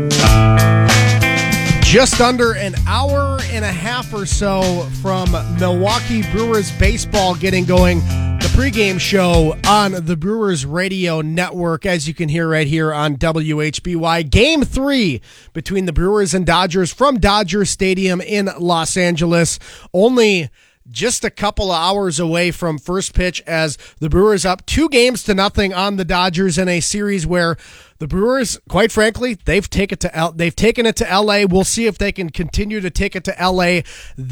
Just under an hour and a half or so from Milwaukee Brewers baseball getting going. The pregame show on the Brewers Radio Network, as you can hear right here on WHBY. Game 3 between the Brewers and Dodgers from Dodger Stadium in Los Angeles. Only just a couple of hours away from first pitch as the Brewers up 2-0 on the Dodgers in a series where the Brewers, quite frankly, they've taken it to LA. We'll see if they can continue to take it to LA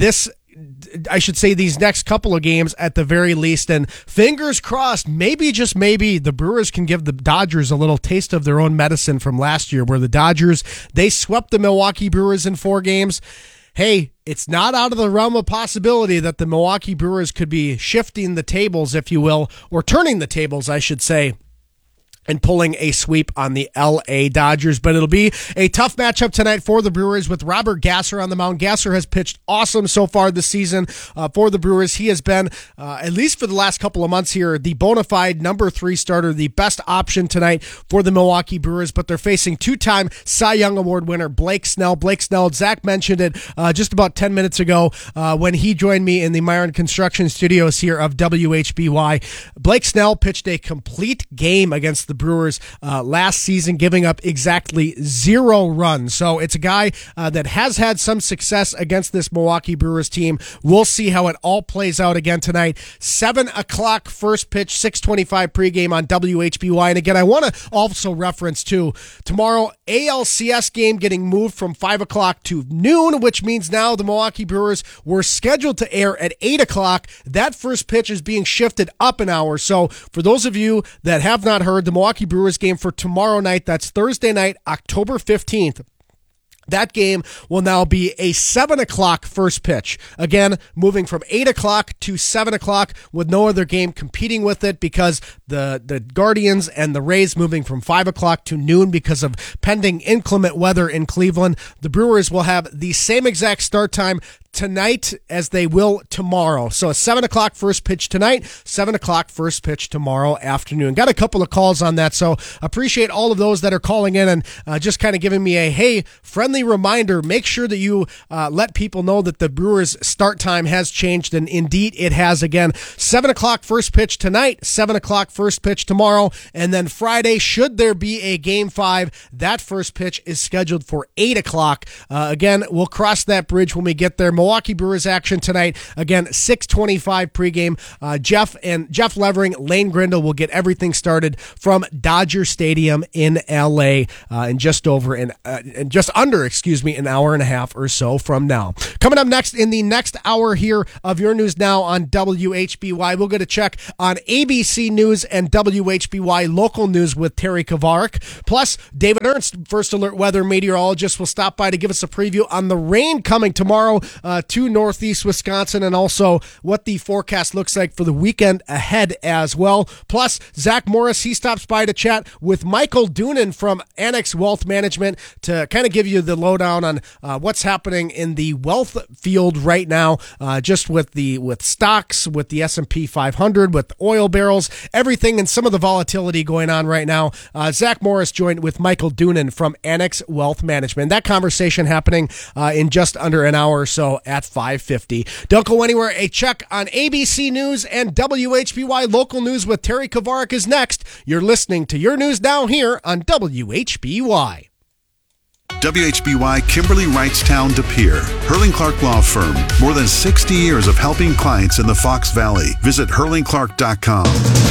these next couple of games at the very least. And fingers crossed, maybe, just maybe, the Brewers can give the Dodgers a little taste of their own medicine from last year, where the Dodgers, they swept the Milwaukee Brewers in 4 games. Hey, it's not out of the realm of possibility that the Milwaukee Brewers could be shifting the tables, if you will, or turning the tables, I should say, and pulling a sweep on the L.A. Dodgers. But it'll be a tough matchup tonight for the Brewers with Robert Gasser on the mound. Gasser has pitched awesome so far this season for the Brewers. He has been, at least for the last couple of months here, the bona fide number 3 starter, the best option tonight for the Milwaukee Brewers. But they're facing 2-time Cy Young Award winner Blake Snell. Blake Snell, Zach mentioned it just about 10 minutes ago when he joined me in the Myron Construction Studios here of WHBY. Blake Snell pitched a complete game against the Brewers last season, giving up exactly 0 runs. So it's a guy that has had some success against this Milwaukee Brewers team. We'll see how it all plays out again tonight. 7 o'clock first pitch, 6:25 pregame on WHBY. And again, I want to also reference too, tomorrow ALCS game getting moved from 5 o'clock to noon, which means now the Milwaukee Brewers were scheduled to air at 8 o'clock. That first pitch is being shifted up an hour. So for those of you that have not heard, the Milwaukee Brewers game for tomorrow night, that's Thursday night, October 15th. That game will now be a 7 o'clock first pitch. Again, moving from 8 o'clock to 7 o'clock with no other game competing with it because the Guardians and the Rays moving from 5 o'clock to noon because of pending inclement weather in Cleveland. The Brewers will have the same exact start time tonight as they will tomorrow. So a 7 o'clock first pitch tonight, 7 o'clock first pitch tomorrow afternoon. Got a couple of calls on that, so appreciate all of those that are calling in and just kind of giving me a, hey, friendly reminder, make sure that you let people know that the Brewers start time has changed, and indeed it has. Again, 7 o'clock first pitch tonight, 7 o'clock first pitch tomorrow, and then Friday, should there be a Game 5, that first pitch is scheduled for 8 o'clock. Again, we'll cross that bridge when we get there. Milwaukee Brewers action tonight. Again, 6:25 pregame. Jeff Levering, Lane Grindle will get everything started from Dodger Stadium in L.A. In just under an hour and a half or so from now. Coming up next in the next hour here of Your News Now on WHBY, we'll get a check on ABC News and WHBY local news with Terry Kavarik. Plus, David Ernst, First Alert weather meteorologist, will stop by to give us a preview on the rain coming tomorrow to northeast Wisconsin, and also what the forecast looks like for the weekend ahead as well. Plus, Zach Morris, he stops by to chat with Michael Doonan from Annex Wealth Management to kind of give you the lowdown on what's happening in the wealth field right now, just with stocks, with the S&P 500, with oil barrels, everything, and some of the volatility going on right now. Zach Morris joined with Michael Doonan from Annex Wealth Management. That conversation happening in just under an hour or so at 5:50. Don't go anywhere. A check on ABC News and WHBY local news with Terry Kavarik is next. You're listening to Your News Now here on WHBY. WHBY Kimberly Wrightstown De Pere, Hurling Clark Law Firm. More than 60 years of helping clients in the Fox Valley. Visit hurlingclark.com.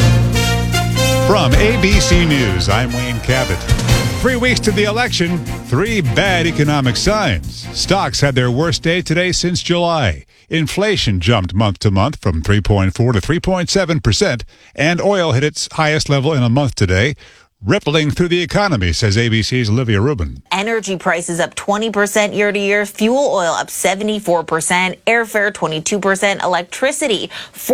From ABC News, I'm Wayne Cabot. 3 weeks to the election, 3 bad economic signs. Stocks had their worst day today since July. Inflation jumped month to month from 3.4 to 3.7%, and oil hit its highest level in a month today. Rippling through the economy, says ABC's Olivia Rubin. Energy prices up 20% year to year, fuel oil up 74%, airfare 22%, electricity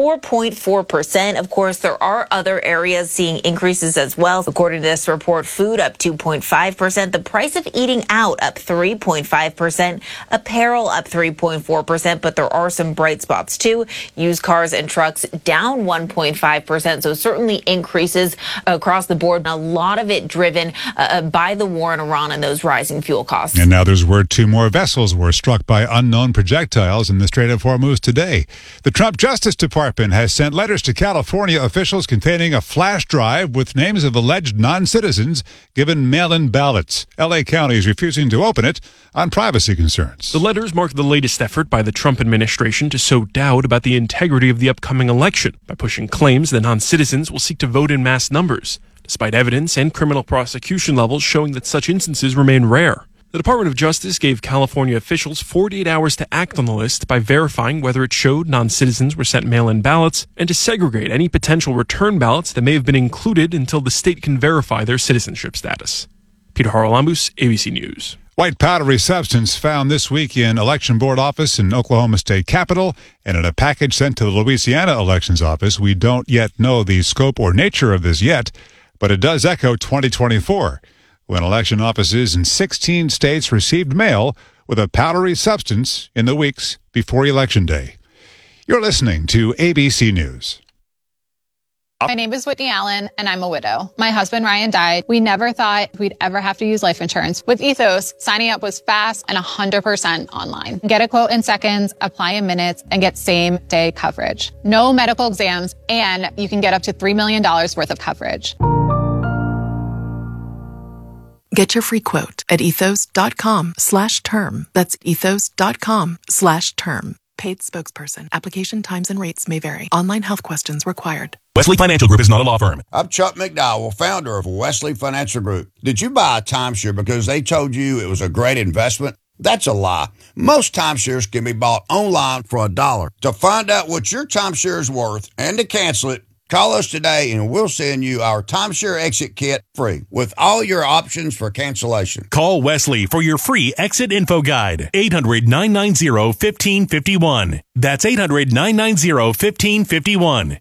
4.4%. Of course, there are other areas seeing increases as well. According to this report, food up 2.5%, the price of eating out up 3.5%, apparel up 3.4%, but there are some bright spots too. Used cars and trucks down 1.5%, so certainly increases across the board. Now, lot of it driven by the war in Iran and those rising fuel costs. And now there's word 2 more vessels were struck by unknown projectiles in the Strait of Hormuz today. The Trump Justice Department has sent letters to California officials containing a flash drive with names of alleged non-citizens given mail-in ballots. L.A. County is refusing to open it on privacy concerns. The letters mark the latest effort by the Trump administration to sow doubt about the integrity of the upcoming election by pushing claims that non-citizens will seek to vote in mass numbers, despite evidence and criminal prosecution levels showing that such instances remain rare. The Department of Justice gave California officials 48 hours to act on the list by verifying whether it showed non-citizens were sent mail-in ballots and to segregate any potential return ballots that may have been included until the state can verify their citizenship status. Peter Haralambous, ABC News. White powdery substance found this week in Election Board office in Oklahoma State Capitol and in a package sent to the Louisiana Elections Office. We don't yet know the scope or nature of this yet, but it does echo 2024, when election offices in 16 states received mail with a powdery substance in the weeks before Election Day. You're listening to ABC News. My name is Whitney Allen, and I'm a widow. My husband, Ryan, died. We never thought we'd ever have to use life insurance. With Ethos, signing up was fast and 100% online. Get a quote in seconds, apply in minutes, and get same-day coverage. No medical exams, and you can get up to $3 million worth of coverage. Get your free quote at ethos.com/term. That's ethos.com/term. Paid spokesperson. Application times and rates may vary. Online health questions required. Wesley Financial Group is not a law firm. I'm Chuck McDowell, founder of Wesley Financial Group. Did you buy a timeshare because they told you it was a great investment? That's a lie. Most timeshares can be bought online for $1. To find out what your timeshare is worth and to cancel it, call us today and we'll send you our timeshare exit kit free with all your options for cancellation. Call Wesley for your free exit info guide. 800-990-1551. That's 800-990-1551.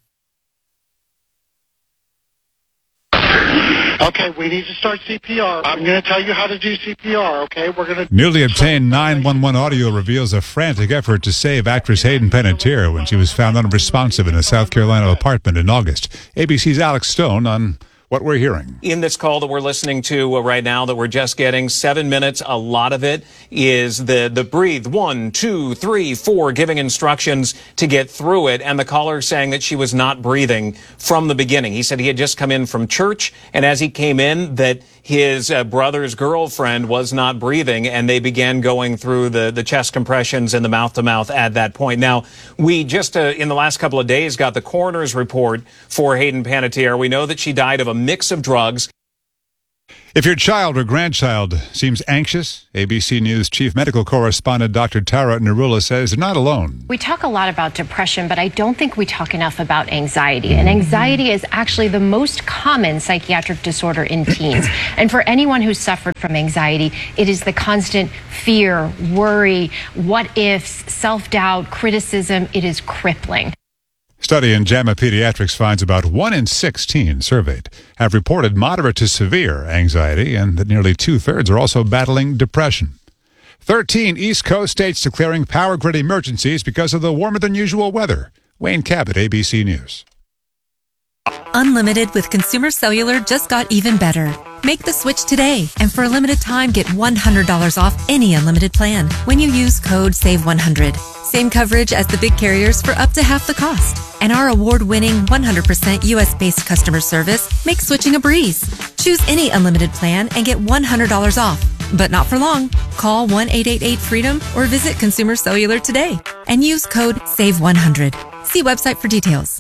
Okay, we need to start CPR. I'm going to tell you how to do CPR, okay? We're going to... Newly obtained 911 audio reveals a frantic effort to save actress Hayden Panettiere when she was found unresponsive in a South Carolina apartment in August. ABC's Alex Stone on what we're hearing. In this call that we're listening to right now that we're just getting, 7 minutes, a lot of it is the breathe, 1, 2, 3, 4, giving instructions to get through it, and the caller saying that she was not breathing from the beginning. He said he had just come in from church, and as he came in, that his brother's girlfriend was not breathing, and they began going through the chest compressions and the mouth-to-mouth at that point. Now, we just, in the last couple of days, got the coroner's report for Hayden Panettiere. We know that she died of a mix of drugs. If your child or grandchild seems anxious, ABC News chief medical correspondent Dr. Tara Narula says they're not alone. We talk a lot about depression, but I don't think we talk enough about anxiety. And anxiety is actually the most common psychiatric disorder in teens. And for anyone who's suffered from anxiety, it is the constant fear, worry, what ifs, self-doubt, criticism. It is crippling. Study in JAMA Pediatrics finds about 1 in 6 teens surveyed have reported moderate to severe anxiety, and that nearly 2/3 are also battling depression. 13 East Coast states declaring power grid emergencies because of the warmer than usual weather. Wayne Cabot, ABC News. Unlimited with Consumer Cellular just got even better. Make the switch today, and for a limited time, get $100 off any unlimited plan when you use code SAVE100. Same coverage as the big carriers for up to half the cost. And our award-winning 100% U.S.-based customer service makes switching a breeze. Choose any unlimited plan and get $100 off. But not for long. Call 1-888-FREEDOM or visit Consumer Cellular today and use code SAVE100. See website for details.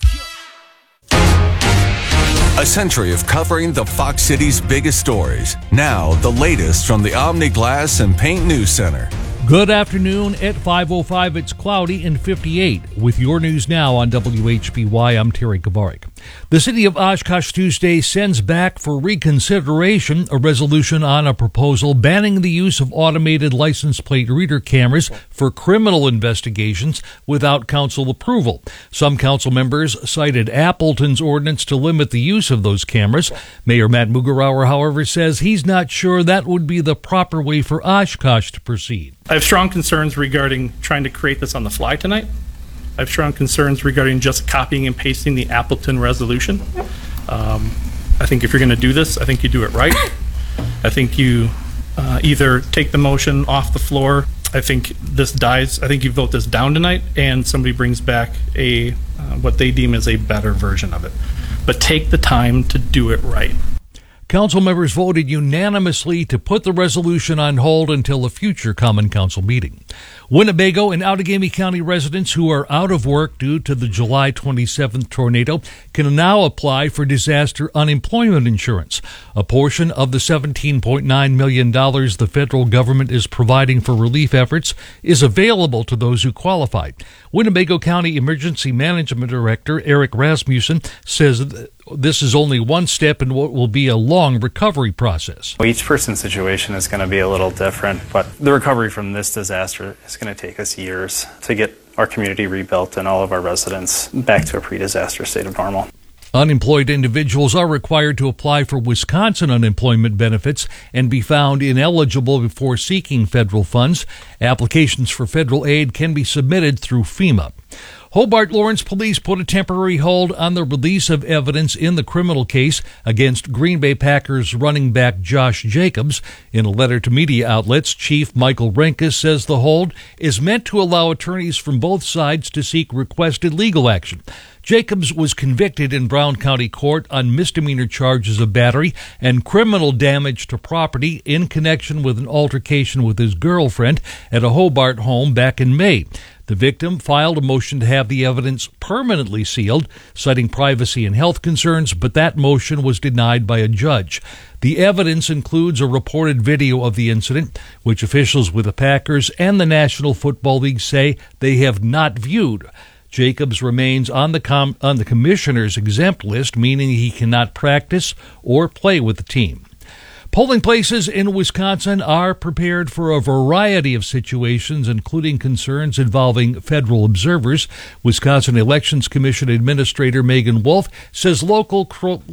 A century of covering the Fox City's biggest stories. Now, the latest from the Omni Glass and Paint News Center. Good afternoon. At 5:05, it's cloudy and 58. With your news now on WHBY, I'm Terry Kavarik. The city of Oshkosh Tuesday sends back for reconsideration a resolution on a proposal banning the use of automated license plate reader cameras for criminal investigations without council approval. Some council members cited Appleton's ordinance to limit the use of those cameras. Mayor Matt Mugarauer, however, says he's not sure that would be the proper way for Oshkosh to proceed. I have strong concerns regarding trying to create this on the fly tonight. I have strong concerns regarding just copying and pasting the Appleton resolution. I I think if you're going to do this, I think you do it right. I think you either take the motion off the floor. I think this dies. I think you vote this down tonight, and somebody brings back a what they deem as a better version of it. But take the time to do it right. Council members voted unanimously to put the resolution on hold until a future Common Council meeting. Winnebago and Outagamie County residents who are out of work due to the July 27th tornado can now apply for disaster unemployment insurance. A portion of the $17.9 million the federal government is providing for relief efforts is available to those who qualify. Winnebago County Emergency Management Director Eric Rasmussen says this is only one step in what will be a long recovery process. Each person's situation is going to be a little different, but the recovery from this disaster is going to take us years to get our community rebuilt and all of our residents back to a pre-disaster state of normal. Unemployed individuals are required to apply for Wisconsin unemployment benefits and be found ineligible before seeking federal funds. Applications for federal aid can be submitted through FEMA. Hobart Lawrence Police put a temporary hold on the release of evidence in the criminal case against Green Bay Packers running back Josh Jacobs. In a letter to media outlets, Chief Michael Renkus says the hold is meant to allow attorneys from both sides to seek requested legal action. Jacobs was convicted in Brown County Court on misdemeanor charges of battery and criminal damage to property in connection with an altercation with his girlfriend at a Hobart home back in May. The victim filed a motion to have the evidence permanently sealed, citing privacy and health concerns, but that motion was denied by a judge. The evidence includes a reported video of the incident, which officials with the Packers and the National Football League say they have not viewed. Jacobs remains on the commissioner's exempt list, meaning he cannot practice or play with the team. Polling places in Wisconsin are prepared for a variety of situations, including concerns involving federal observers. Wisconsin Elections Commission Administrator Megan Wolf says local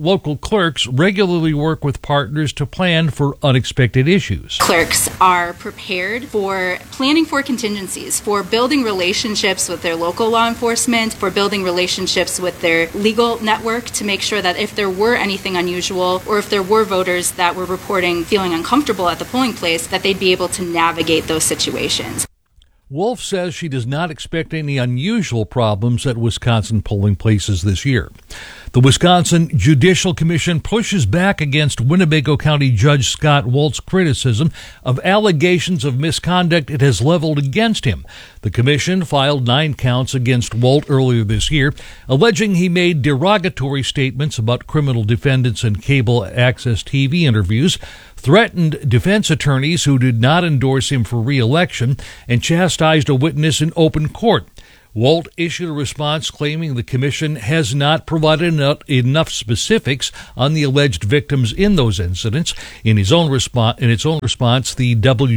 clerks regularly work with partners to plan for unexpected issues. Clerks are prepared for planning for contingencies, for building relationships with their local law enforcement, for building relationships with their legal network to make sure that if there were anything unusual or if there were voters that were reporting feeling uncomfortable at the polling place, that they'd be able to navigate those situations. Wolf says she does not expect any unusual problems at Wisconsin polling places this year. The Wisconsin Judicial Commission pushes back against Winnebago County Judge Scott Wolf's criticism of allegations of misconduct it has leveled against him. The commission filed 9 counts against Walt earlier this year, alleging he made derogatory statements about criminal defendants in cable access TV interviews, threatened defense attorneys who did not endorse him for re-election, and chastised a witness in open court. Walt issued a response claiming the commission has not provided enough specifics on the alleged victims in those incidents. In its own response, the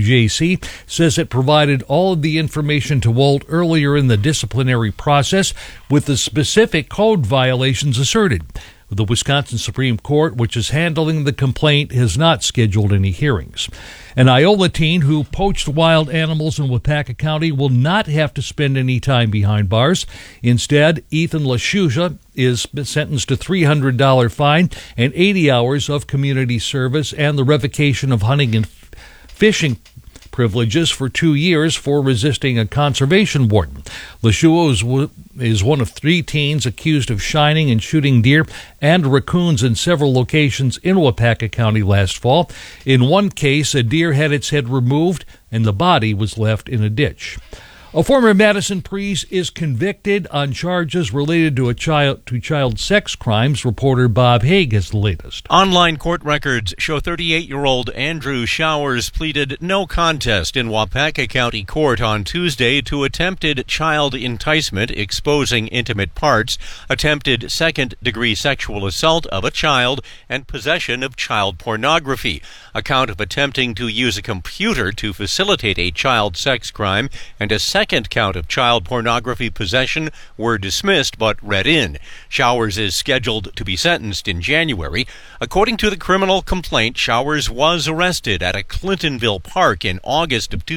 WJC says it provided all of the information to Walt earlier in the disciplinary process with the specific code violations asserted. The Wisconsin Supreme Court, which is handling the complaint, has not scheduled any hearings. An Iola teen who poached wild animals in Waupaca County will not have to spend any time behind bars. Instead, Ethan LaShusha is sentenced to $300 fine and 80 hours of community service and the revocation of hunting and fishing privileges for 2 years for resisting a conservation warden. LaShua is one of 3 teens accused of shining and shooting deer and raccoons in several locations in Waupaca County last fall. In one case, a deer had its head removed and the body was left in a ditch. A former Madison priest is convicted on charges related to child sex crimes. Reporter Bob Haig has the latest. Online court records show 38-year-old Andrew Showers pleaded no contest in Waupaca County Court on Tuesday to attempted child enticement, exposing intimate parts, attempted second-degree sexual assault of a child, and possession of child pornography. A count of attempting to use a computer to facilitate a child sex crime and a second count of child pornography possession were dismissed but read in. Showers is scheduled to be sentenced in January. According to the criminal complaint, Showers was arrested at a Clintonville park in August of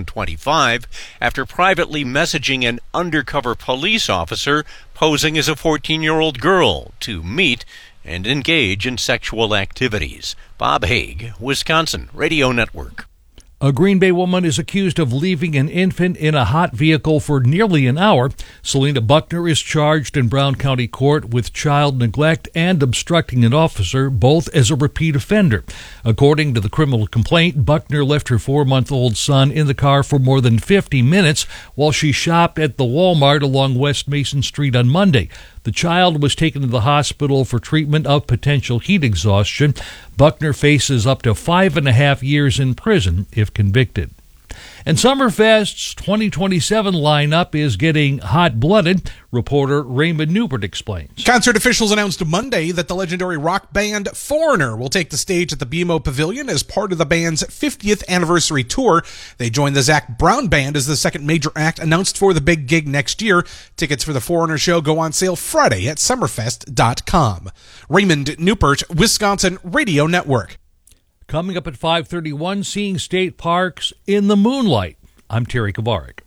2025 after privately messaging an undercover police officer posing as a 14-year-old girl to meet and engage in sexual activities. Bob Haig, Wisconsin Radio Network. A Green Bay woman is accused of leaving an infant in a hot vehicle for nearly an hour. Selena Buckner is charged in Brown County Court with child neglect and obstructing an officer, both as a repeat offender. According to the criminal complaint, Buckner left her 4-month-old son in the car for more than 50 minutes while she shopped at the Walmart along West Mason Street on Monday. The child was taken to the hospital for treatment of potential heat exhaustion. Buckner faces up to 5.5 years in prison if convicted. And Summerfest's 2027 lineup is getting hot-blooded. Reporter Raymond Newbert explains. Concert officials announced Monday that the legendary rock band Foreigner will take the stage at the BMO Pavilion as part of the band's 50th anniversary tour. They join the Zac Brown Band as the second major act announced for the big gig next year. Tickets for the Foreigner show go on sale Friday at summerfest.com. Raymond Newbert, Wisconsin Radio Network. Coming up at 5:31, seeing state parks in the moonlight. I'm Terry Kavarik.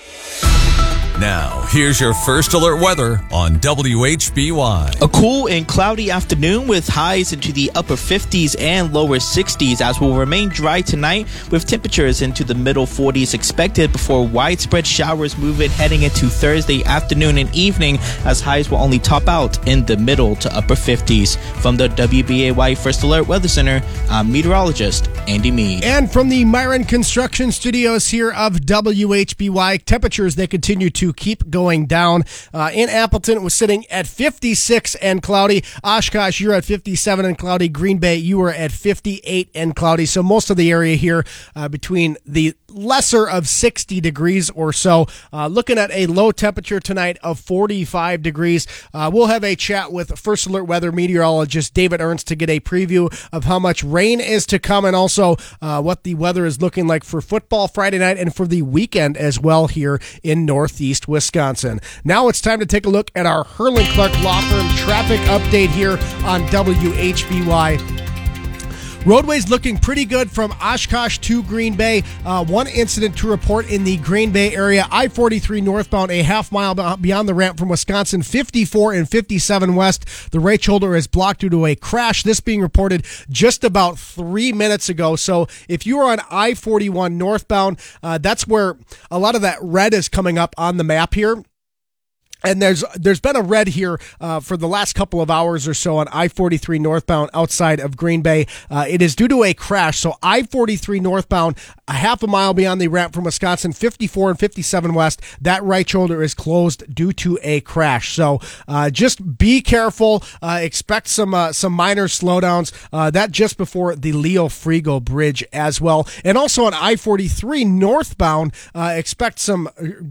Now, here's your first alert weather on WHBY. A cool and cloudy afternoon with highs into the upper 50s and lower 60s as will remain dry tonight with temperatures into the middle 40s expected before widespread showers move in heading into Thursday afternoon and evening as highs will only top out in the middle to upper 50s. From the WBAY First Alert Weather Center, I'm meteorologist Andy Meade. And from the Myron Construction Studios here of WHBY, temperatures they continue to keep going down. In Appleton, it was sitting at 56 and cloudy. Oshkosh, you're at 57 and cloudy. Green Bay, you were at 58 and cloudy. So most of the area here between the lesser of 60 degrees or so. Looking at a low temperature tonight of 45 degrees. We'll have a chat with First Alert weather meteorologist David Ernst to get a preview of how much rain is to come and also what the weather is looking like for football Friday night and for the weekend as well here in Northeast Wisconsin. Now it's time to take a look at our Herling Clark Law Firm traffic update here on WHBY. Roadways looking pretty good from Oshkosh to Green Bay. One incident to report in the Green Bay area. I-43 northbound, a half mile beyond the ramp from Wisconsin, 54 and 57 west. The right shoulder is blocked due to a crash. This being reported just about 3 minutes ago. So if you are on I-41 northbound, that's where a lot of that red is coming up on the map here. And there's been a red here for the last couple of hours or so on I-43 northbound outside of Green Bay. It is due to a crash. So I-43 northbound, a half a mile beyond the ramp from Wisconsin, 54 and 57 west. That right shoulder is closed due to a crash. So just be careful. Expect some minor slowdowns. That just before the Leo Frigo Bridge as well. And also on I-43 northbound, expect some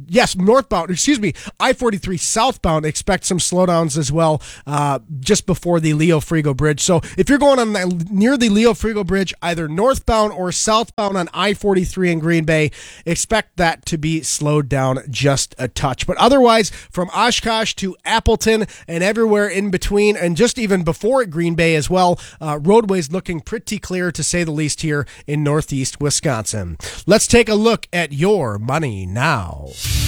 I-43 southbound, expect some slowdowns as well just before the Leo Frigo Bridge. So if you're going on near the Leo Frigo Bridge, either northbound or southbound on I-43 in Green Bay, expect that to be slowed down just a touch. But otherwise, from Oshkosh to Appleton and everywhere in between, and just even before Green Bay as well, roadways looking pretty clear to say the least here in Northeast Wisconsin. Let's take a look at your money now.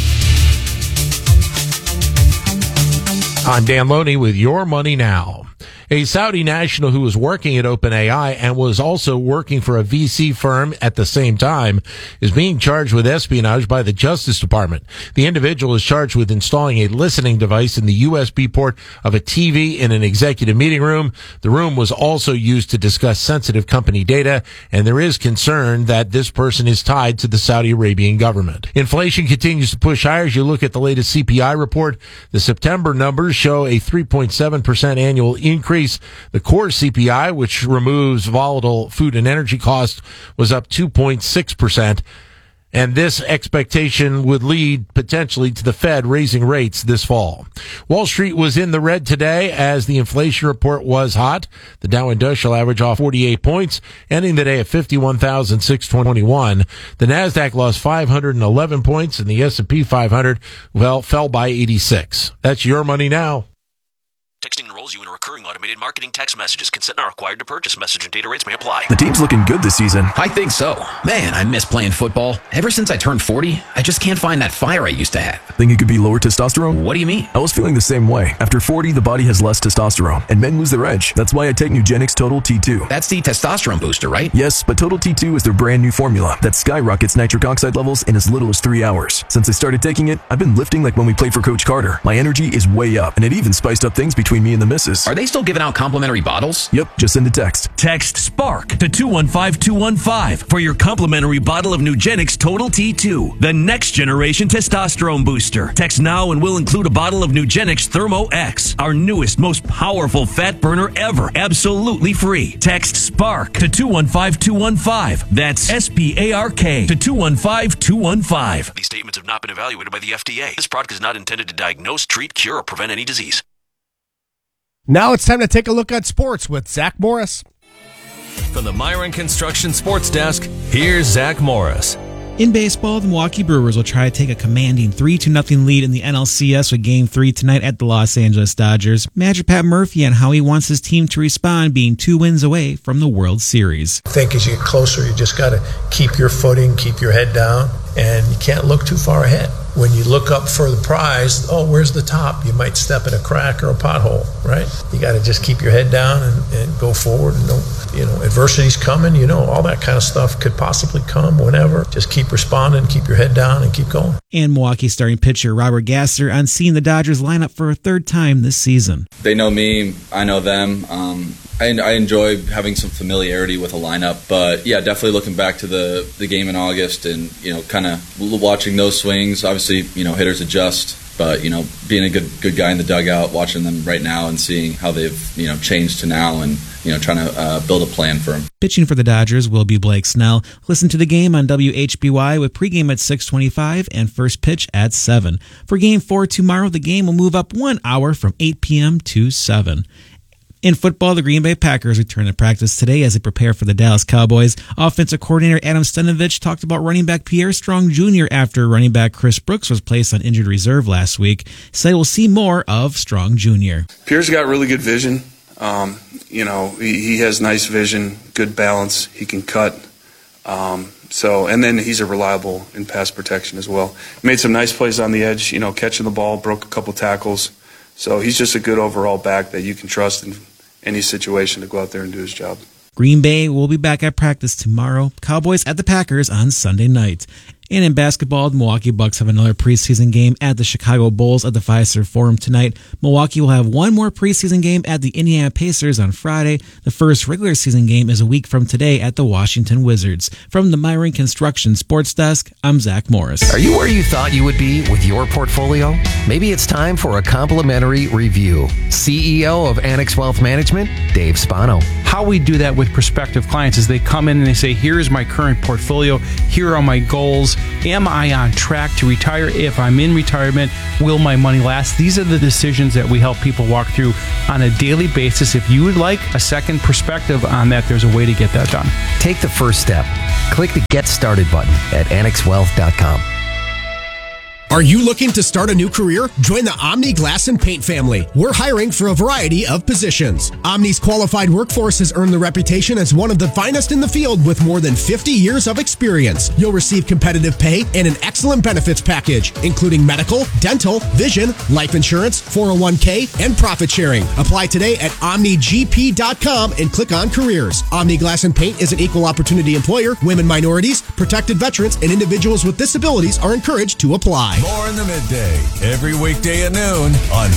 I'm Dan Loney with Your Money Now. A Saudi national who was working at OpenAI and was also working for a VC firm at the same time is being charged with espionage by the Justice Department. The individual is charged with installing a listening device in the USB port of a TV in an executive meeting room. The room was also used to discuss sensitive company data, and there is concern that this person is tied to the Saudi Arabian government. Inflation continues to push higher as you look at the latest CPI report. The September numbers show a 3.7% annual increase. The core CPI, which removes volatile food and energy costs, was up 2.6%. And this expectation would lead potentially to the Fed raising rates this fall. Wall Street was in the red today as the inflation report was hot. The Dow Industrial Average off 48 points, ending the day at 51,621. The Nasdaq lost 511 points, and the S&P 500 fell by 86. That's Your Money Now. Texting enrolls you in a recurring automated marketing text messages. Consent not required to purchase. Message and data rates may apply. The team's looking good this season. I think so. Man, I miss playing football. Ever since I turned 40, I just can't find that fire I used to have. Think it could be lower testosterone? What do you mean? I was feeling the same way. After 40, the body has less testosterone, and men lose their edge. That's why I take Nugenix Total T2. That's the testosterone booster, right? Yes, but Total T2 is their brand new formula that skyrockets nitric oxide levels in as little as 3 hours. Since I started taking it, I've been lifting like when we played for Coach Carter. My energy is way up, and it even spiced up things between me and the missus. Are they still giving out complimentary bottles? Yep, just send a text. Text SPARK to 215215 for your complimentary bottle of Nugenix Total T2, the next generation testosterone booster. Text now and we'll include a bottle of Nugenix Thermo X, our newest, most powerful fat burner ever, absolutely free. Text SPARK to 215215. That's SPARK to 215215. These statements have not been evaluated by the FDA. This product is not intended to diagnose, treat, cure, or prevent any disease. Now it's time to take a look at sports with Zach Morris. From the Myron Construction Sports Desk, here's Zach Morris. In baseball, the Milwaukee Brewers will try to take a commanding 3-0 lead in the NLCS with Game 3 tonight at the Los Angeles Dodgers. Manager Pat Murphy on how he wants his team to respond, being 2 wins away from the World Series. I think as you get closer, you just got to keep your footing, keep your head down, and you can't look too far ahead. When you look up for the prize, oh, where's the top? You might step in a crack or a pothole, right? You got to just keep your head down and go forward. And adversity's coming, all that kind of stuff could possibly come whenever. Just keep responding, keep your head down, and keep going. And Milwaukee starting pitcher Robert Gasser on seeing the Dodgers line up for a third time this season. They know me, I know them. I enjoy having some familiarity with a lineup, but yeah, definitely looking back to the game in August and kind of watching those swings. Obviously, hitters adjust, but being a good guy in the dugout, watching them right now and seeing how they've changed to now, and trying to build a plan for them. Pitching for the Dodgers will be Blake Snell. Listen to the game on WHBY with pregame at 6:25 and first pitch at 7. For Game 4 tomorrow, the game will move up 1 hour from 8 p.m. to 7. In football, the Green Bay Packers return to practice today as they prepare for the Dallas Cowboys. Offensive coordinator Adam Stenavich talked about running back Pierre Strong Jr. after running back Chris Brooks was placed on injured reserve last week. Said we'll see more of Strong Jr. Pierre's got really good vision. He has nice vision, good balance. He can cut. And then he's a reliable in pass protection as well. Made some nice plays on the edge, catching the ball, broke a couple tackles. So he's just a good overall back that you can trust in any situation to go out there and do his job. Green Bay will be back at practice tomorrow. Cowboys at the Packers on Sunday night. And in basketball, the Milwaukee Bucks have another preseason game at the Chicago Bulls at the Fiserv Forum tonight. Milwaukee will have one more preseason game at the Indiana Pacers on Friday. The first regular season game is a week from today at the Washington Wizards. From the Myron Construction Sports Desk, I'm Zach Morris. Are you where you thought you would be with your portfolio? Maybe it's time for a complimentary review. CEO of Annex Wealth Management, Dave Spano. How we do that with prospective clients is they come in and they say, here's my current portfolio, here are my goals. Am I on track to retire? If I'm in retirement, will my money last? These are the decisions that we help people walk through on a daily basis. If you would like a second perspective on that, there's a way to get that done. Take the first step. Click the Get Started button at annexwealth.com. Are you looking to start a new career? Join the Omni Glass and Paint family. We're hiring for a variety of positions. Omni's qualified workforce has earned the reputation as one of the finest in the field with more than 50 years of experience. You'll receive competitive pay and an excellent benefits package, including medical, dental, vision, life insurance, 401k, and profit sharing. Apply today at OmniGP.com and click on careers. Omni Glass and Paint is an equal opportunity employer. Women, minorities, protected veterans, and individuals with disabilities are encouraged to apply. More in the midday, every weekday at noon on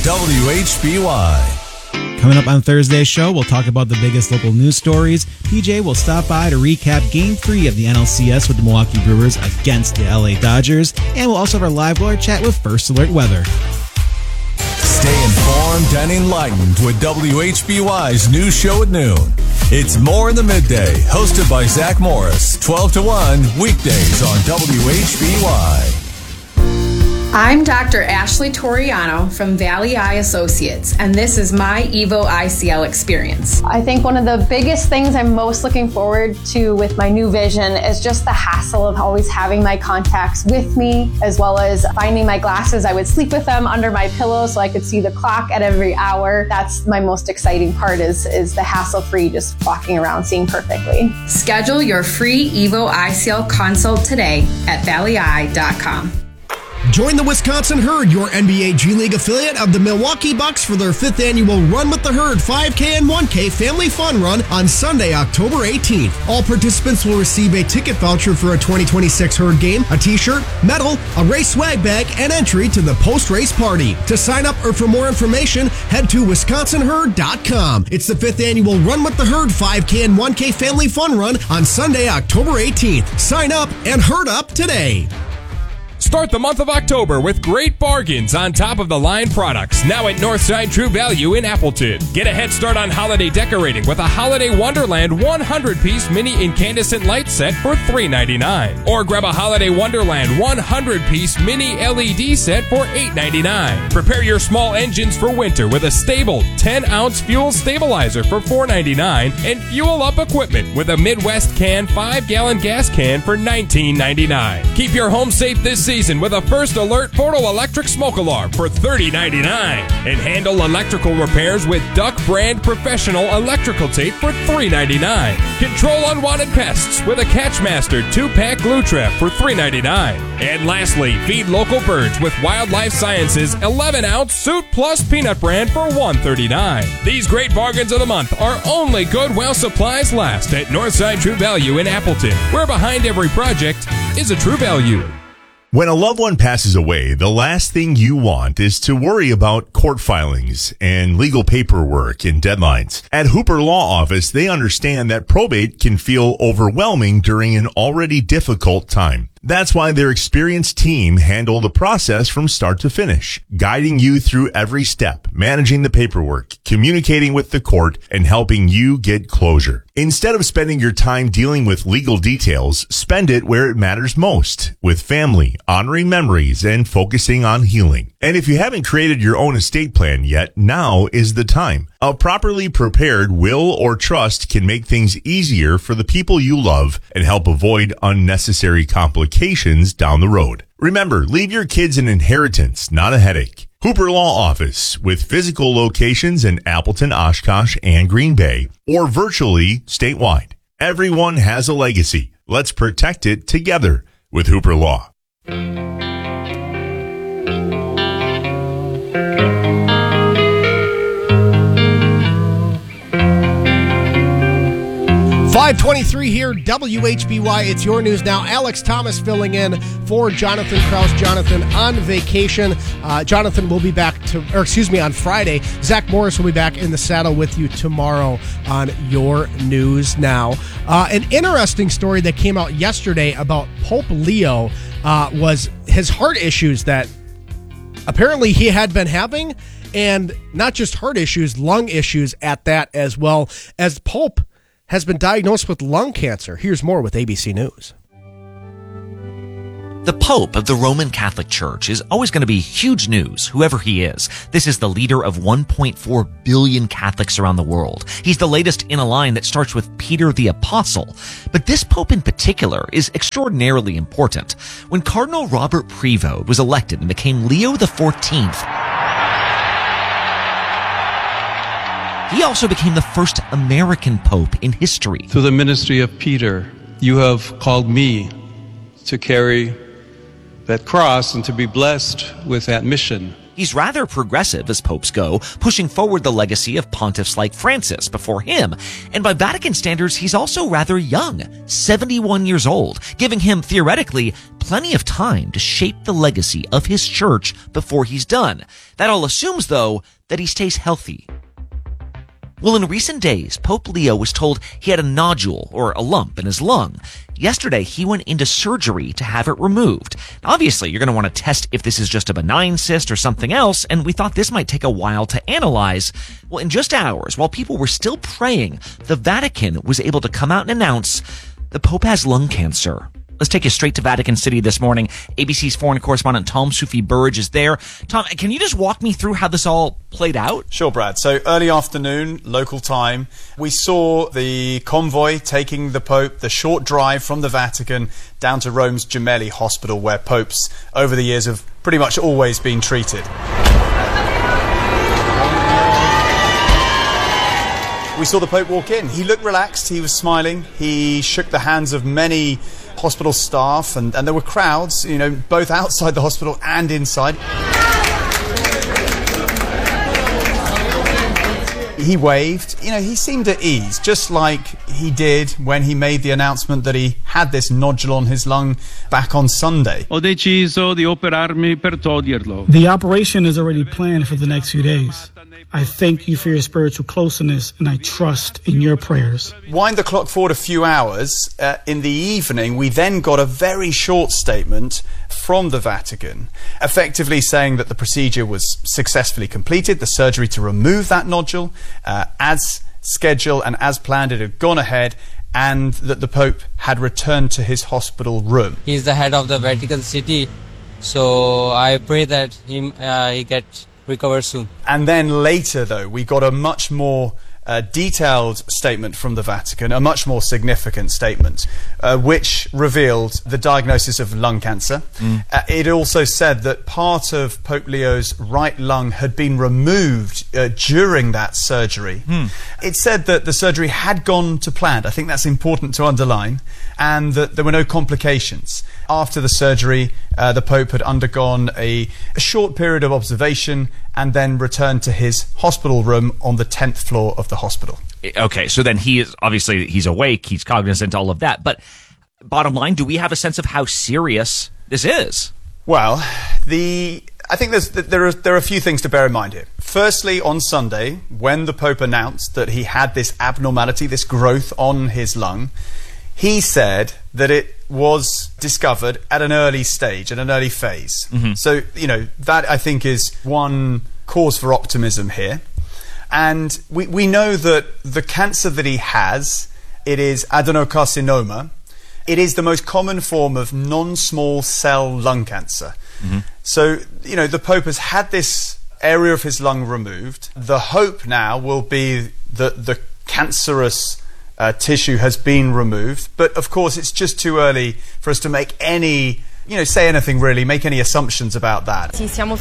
WHBY. Coming up on Thursday's show, we'll talk about the biggest local news stories. PJ will stop by to recap Game 3 of the NLCS with the Milwaukee Brewers against the LA Dodgers. And we'll also have our live weather chat with First Alert Weather. Stay informed and enlightened with WHBY's news show at noon. It's More in the Midday, hosted by Zach Morris, 12 to 1, weekdays on WHBY. I'm Dr. Ashley Toriano from Valley Eye Associates, and this is my EVO ICL experience. I think one of the biggest things I'm most looking forward to with my new vision is just the hassle of always having my contacts with me, as well as finding my glasses. I would sleep with them under my pillow so I could see the clock at every hour. That's my most exciting part is the hassle-free, just walking around seeing perfectly. Schedule your free EVO ICL consult today at valleyeye.com. Join the Wisconsin Herd, your NBA G League affiliate of the Milwaukee Bucks, for their 5th annual Run with the Herd 5K and 1K Family Fun Run on Sunday, October 18th. All participants will receive a ticket voucher for a 2026 Herd game, a t-shirt, medal, a race swag bag, and entry to the post-race party. To sign up or for more information, head to wisconsinherd.com. It's the 5th annual Run with the Herd 5K and 1K Family Fun Run on Sunday, October 18th. Sign up and herd up today. Start the month of October with great bargains on top-of-the-line products, now at Northside True Value in Appleton. Get a head start on holiday decorating with a Holiday Wonderland 100-piece mini incandescent light set for $3.99. Or grab a Holiday Wonderland 100-piece mini LED set for $8.99. Prepare your small engines for winter with a stable 10-ounce fuel stabilizer for $4.99 and fuel up equipment with a Midwest Can 5-gallon gas can for $19.99. Keep your home safe this season with a First Alert photo electric smoke alarm for $30.99 and handle electrical repairs with Duck brand professional electrical tape for $3.99. Control unwanted pests with a Catchmaster 2-pack glue trap for $3.99. And lastly, feed local birds with Wildlife Sciences 11-ounce Suit Plus peanut brand for $1.39. These great bargains of the month are only good while supplies last at Northside True Value in Appleton, where behind every project is a True Value. When a loved one passes away, the last thing you want is to worry about court filings and legal paperwork and deadlines. At Hooper Law Office, they understand that probate can feel overwhelming during an already difficult time. That's why their experienced team handle the process from start to finish, guiding you through every step, managing the paperwork, communicating with the court, and helping you get closure. Instead of spending your time dealing with legal details, spend it where it matters most, with family, honoring memories, and focusing on healing. And if you haven't created your own estate plan yet, now is the time. A properly prepared will or trust can make things easier for the people you love and help avoid unnecessary complications down the road. Remember, leave your kids an inheritance, not a headache. Hooper Law Office, with physical locations in Appleton, Oshkosh, and Green Bay, or virtually statewide. Everyone has a legacy. Let's protect it together with Hooper Law. 5:23 here, WHBY. It's your news now. Alex Thomas filling in for Jonathan Kraus. Jonathan on vacation. Jonathan will be back on Friday. Zach Morris will be back in the saddle with you tomorrow on your news now. An interesting story that came out yesterday about Pope Leo was his heart issues that apparently he had been having, and not just heart issues, lung issues at that as well, as Pope has been diagnosed with lung cancer. Here's more with ABC News. The Pope of the Roman Catholic Church is always going to be huge news, whoever he is. This is the leader of 1.4 billion Catholics around the world. He's the latest in a line that starts with Peter the Apostle. But this Pope in particular is extraordinarily important. When Cardinal Robert Prevost was elected and became Leo XIV, he also became the first American Pope in history. Through the ministry of Peter, you have called me to carry that cross and to be blessed with that mission. He's rather progressive as popes go, pushing forward the legacy of pontiffs like Francis before him. And by Vatican standards, he's also rather young, 71 years old, giving him, theoretically, plenty of time to shape the legacy of his church before he's done. That all assumes, though, that he stays healthy. Well, in recent days, Pope Leo was told he had a nodule, or a lump, in his lung. Yesterday, he went into surgery to have it removed. Obviously, you're going to want to test if this is just a benign cyst or something else, and we thought this might take a while to analyze. Well, in just hours, while people were still praying, the Vatican was able to come out and announce the Pope has lung cancer. Let's take you straight to Vatican City this morning. ABC's foreign correspondent Tom Sufi Burridge is there. Tom, can you just walk me through how this all played out? Sure, Brad. So early afternoon, local time, we saw the convoy taking the Pope the short drive from the Vatican down to Rome's Gemelli Hospital, where popes over the years have pretty much always been treated. We saw the Pope walk in. He looked relaxed, he was smiling, he shook the hands of many hospital staff, and there were crowds, both outside the hospital and inside. He waved, he seemed at ease, just like he did when he made the announcement that he had this nodule on his lung back on Sunday. Ho deciso di operarmi per toglierlo. The operation is already planned for the next few days. I thank you for your spiritual closeness, and I trust in your prayers. Wind the clock forward a few hours. In the evening, we then got a very short statement from the Vatican, effectively saying that the procedure was successfully completed, the surgery to remove that nodule, as scheduled and as planned, it had gone ahead, and that the Pope had returned to his hospital room. He's the head of the Vatican City, so I pray that he gets recover soon. And then later, though, we got a much more detailed statement from the Vatican, a much more significant statement, which revealed the diagnosis of lung cancer. It also said that part of Pope Leo's right lung had been removed during that surgery. It said that the surgery had gone to plan. I think that's important to underline, and that there were no complications. After the surgery, the Pope had undergone a short period of observation and then returned to his hospital room on the 10th floor of the hospital. Okay, so then he's awake, he's cognizant, all of that. But bottom line, do we have a sense of how serious this is? Well, I think there are a few things to bear in mind here. Firstly, on Sunday, when the Pope announced that he had this abnormality, this growth on his lung, he said that it was discovered at an early stage, at an early phase. So, that I think is one cause for optimism here. And we know that the cancer that he has, it is adenocarcinoma. It is the most common form of non-small cell lung cancer. So, the Pope has had this area of his lung removed. The hope now will be that the cancerous tissue has been removed, but of course it's just too early for us to make any, say anything really, make any assumptions about that.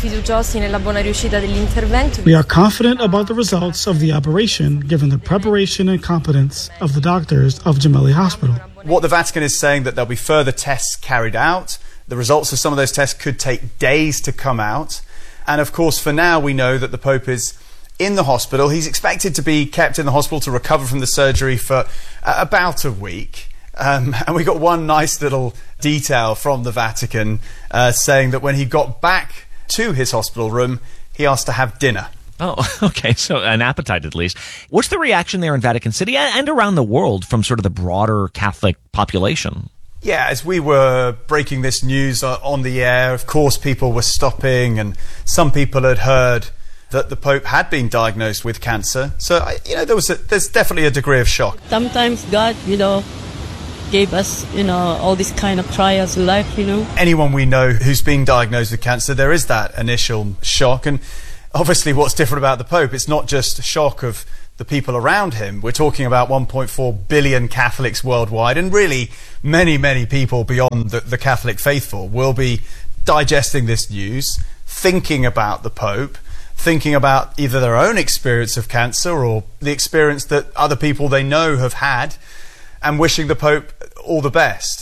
We are confident about the results of the operation, given the preparation and competence of the doctors of Gemelli Hospital. What the Vatican is saying, that there'll be further tests carried out. The results of some of those tests could take days to come out. And of course, for now, we know that the Pope is in the hospital. He's expected to be kept in the hospital to recover from the surgery for about a week. And we got one nice little detail from the Vatican saying that when he got back to his hospital room, he asked to have dinner. Oh, okay. So an appetite at least. What's the reaction there in Vatican City and around the world from sort of the broader Catholic population? Yeah, as we were breaking this news on the air, of course, people were stopping, and some people had heard that the Pope had been diagnosed with cancer. So, there's definitely a degree of shock. Sometimes God, gave us, all these kind of trials in life, Anyone we know who's been diagnosed with cancer, there is that initial shock. And obviously what's different about the Pope, it's not just shock of the people around him. We're talking about 1.4 billion Catholics worldwide, and really many, many people beyond the Catholic faithful will be digesting this news, thinking about the Pope, thinking about either their own experience of cancer or the experience that other people they know have had, and wishing the Pope all the best.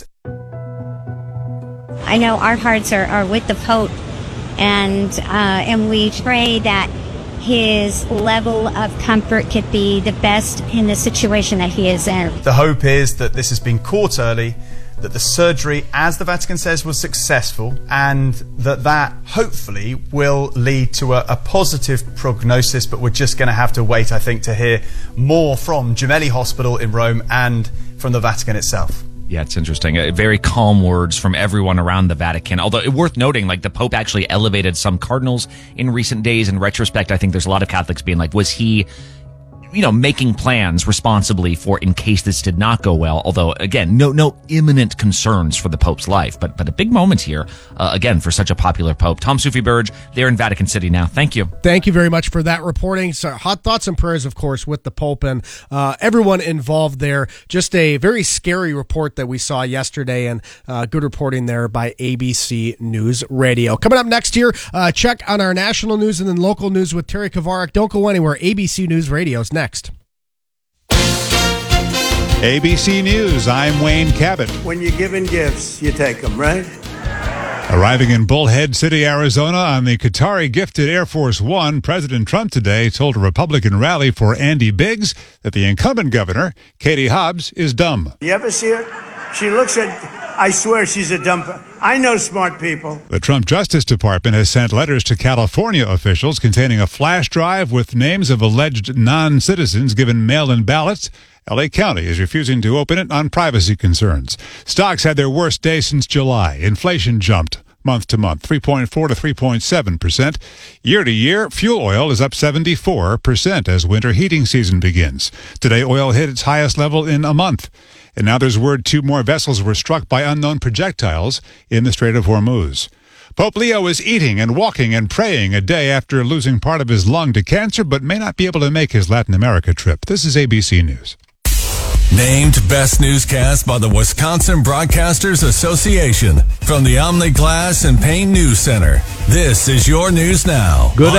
I know our hearts are with the Pope, and we pray that his level of comfort could be the best in the situation that he is in. The hope is that this has been caught early, that the surgery, as the Vatican says, was successful, and that hopefully will lead to a positive prognosis. But we're just going to have to wait, I think, to hear more from Gemelli Hospital in Rome and from the Vatican itself. Yeah, it's interesting. Very calm words from everyone around the Vatican. Although worth noting, the Pope actually elevated some cardinals in recent days. In retrospect, I think there's a lot of Catholics being like, was he making plans responsibly for in case this did not go well. Although, again, no imminent concerns for the Pope's life. But a big moment here, again, for such a popular Pope. Tom Sufi-Burge, they're in Vatican City now. Thank you. Thank you very much for that reporting. So, hot thoughts and prayers, of course, with the Pope and everyone involved there. Just a very scary report that we saw yesterday, and good reporting there by ABC News Radio. Coming up next here, check on our national news and then local news with Terry Kovarik. Don't go anywhere. ABC News Radio is next. ABC News, I'm Wayne Cabot. When you're given gifts, you take them, right? Arriving in Bullhead City, Arizona on the Qatari gifted Air Force One, President Trump today told a Republican rally for Andy Biggs that the incumbent governor, Katie Hobbs, is dumb. You ever see her? She looks at, I swear she's a dumb. I know smart people. The Trump Justice Department has sent letters to California officials containing a flash drive with names of alleged non-citizens given mail-in ballots. L.A. County is refusing to open it on privacy concerns. Stocks had their worst day since July. Inflation jumped month to month, 3.4 to 3.7%. Year to year, fuel oil is up 74% as winter heating season begins. Today, oil hit its highest level in a month. And now there's word 2 more vessels were struck by unknown projectiles in the Strait of Hormuz. Pope Leo is eating and walking and praying a day after losing part of his lung to cancer, but may not be able to make his Latin America trip. This is ABC News. Named Best Newscast by the Wisconsin Broadcasters Association from the Omni Glass and Paint News Center. This is your news now on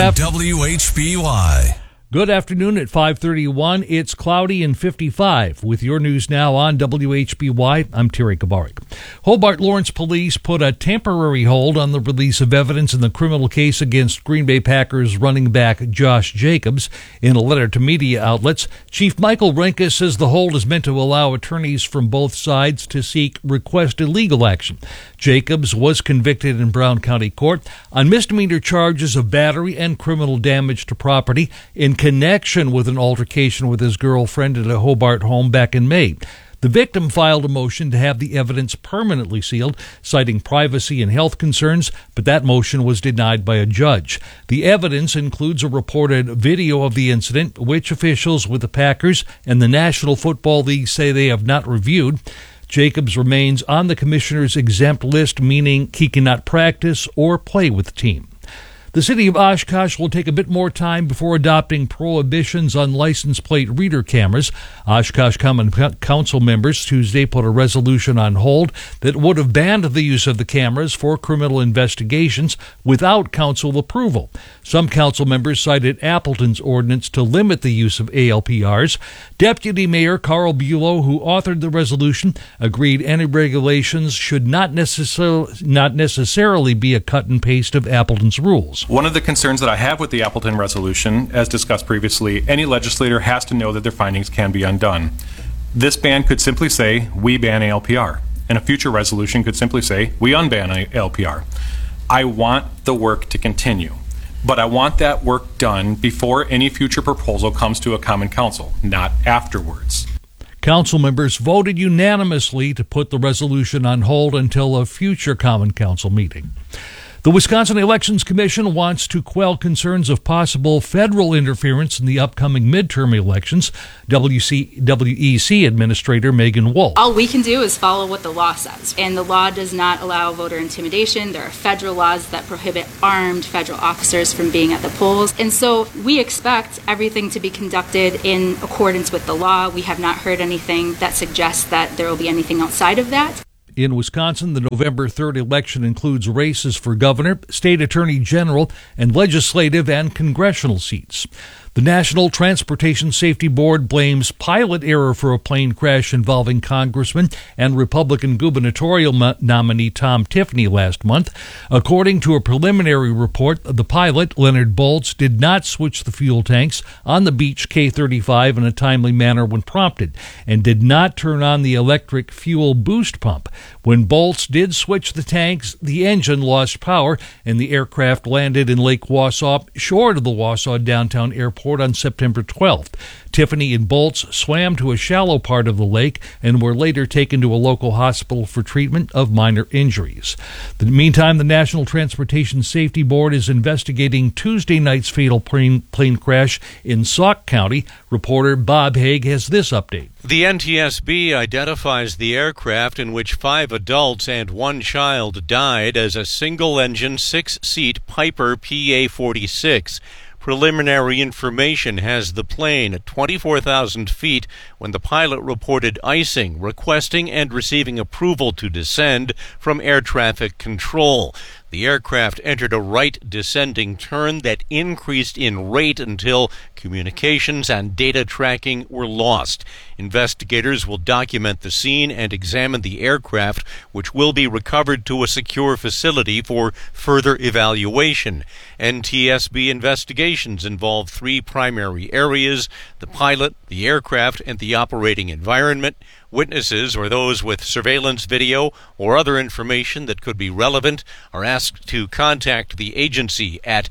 WHBY. Good afternoon at 5:31. It's cloudy and 55. With your news now on WHBY, I'm Terry Kovarik. Hobart Lawrence Police put a temporary hold on the release of evidence in the criminal case against Green Bay Packers running back Josh Jacobs. In a letter to media outlets, Chief Michael Renke says the hold is meant to allow attorneys from both sides to seek requested legal action. Jacobs was convicted in Brown County Court on misdemeanor charges of battery and criminal damage to property in connection with an altercation with his girlfriend at a Hobart home back in May. The victim filed a motion to have the evidence permanently sealed, citing privacy and health concerns, but that motion was denied by a judge. The evidence includes a reported video of the incident, which officials with the Packers and the National Football League say they have not reviewed. Jacobs remains on the commissioner's exempt list, meaning he cannot practice or play with the team. The city of Oshkosh will take a bit more time before adopting prohibitions on license plate reader cameras. Oshkosh Common Council members Tuesday put a resolution on hold that would have banned the use of the cameras for criminal investigations without council approval. Some council members cited Appleton's ordinance to limit the use of ALPRs. Deputy Mayor Carl Bulow, who authored the resolution, agreed any regulations should not necessarily be a cut and paste of Appleton's rules. One of the concerns that I have with the Appleton resolution, as discussed previously, any legislator has to know that their findings can be undone. This ban could simply say, we ban ALPR, and a future resolution could simply say, we unban ALPR. I want the work to continue, but I want that work done before any future proposal comes to a common council, not afterwards. Council members voted unanimously to put the resolution on hold until a future common council meeting. The Wisconsin Elections Commission wants to quell concerns of possible federal interference in the upcoming midterm elections. WEC Administrator Megan Wolf. All we can do is follow what the law says, and the law does not allow voter intimidation. There are federal laws that prohibit armed federal officers from being at the polls, and so we expect everything to be conducted in accordance with the law. We have not heard anything that suggests that there will be anything outside of that. In Wisconsin, the November 3rd election includes races for governor, state attorney general, and legislative and congressional seats. The National Transportation Safety Board blames pilot error for a plane crash involving Congressman and Republican gubernatorial nominee Tom Tiffany last month. According to a preliminary report, the pilot, Leonard Bolts, did not switch the fuel tanks on the Beech K-35 in a timely manner when prompted and did not turn on the electric fuel boost pump. When bolts did switch the tanks, the engine lost power, and the aircraft landed in Lake Wausau, short of the Wausau Downtown Airport on September 12th. Tiffany and Bolts swam to a shallow part of the lake and were later taken to a local hospital for treatment of minor injuries. In the meantime, the National Transportation Safety Board is investigating Tuesday night's fatal plane crash in Sauk County. Reporter Bob Haig has this update. The NTSB identifies the aircraft in which 5 adults and 1 child died as a single-engine 6-seat Piper PA-46. Preliminary information has the plane at 24,000 feet when the pilot reported icing, requesting and receiving approval to descend from air traffic control. The aircraft entered a right descending turn that increased in rate until communications and data tracking were lost. Investigators will document the scene and examine the aircraft, which will be recovered to a secure facility for further evaluation. NTSB investigations involve 3 primary areas: the pilot, the aircraft, and the operating environment. Witnesses or those with surveillance video or other information that could be relevant are asked to contact the agency at